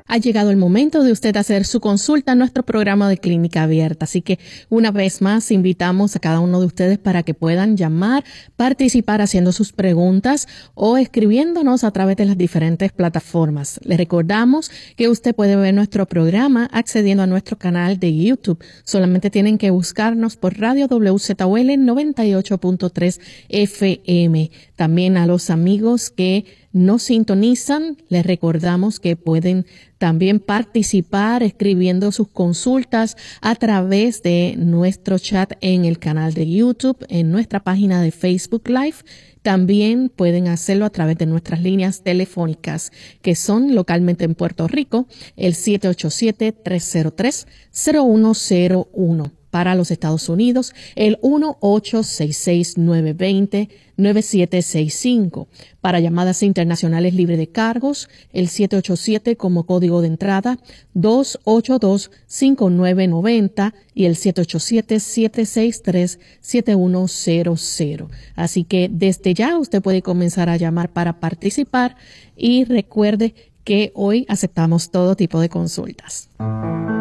Ha llegado el momento de usted hacer su consulta en nuestro programa de Clínica Abierta. Así que una vez más invitamos a cada uno de ustedes para que puedan llamar, participar haciendo sus preguntas o escribiéndonos a través de las diferentes plataformas. Le recordamos que usted puede ver nuestro programa accediendo a nuestro canal de YouTube. Solamente tienen que buscarnos por Radio WZUL 98.3 FM. También a los amigos que nos sintonizan, les recordamos que pueden también participar escribiendo sus consultas a través de nuestro chat en el canal de YouTube, en nuestra página de Facebook Live. También pueden hacerlo a través de nuestras líneas telefónicas, que son localmente en Puerto Rico, el 787-303-0101. Para los Estados Unidos, el 1-866-920-9765. Para llamadas internacionales libre de cargos, el 787 como código de entrada, 282-5990 y el 787-763-7100. Así que desde ya usted puede comenzar a llamar para participar y recuerde que hoy aceptamos todo tipo de consultas.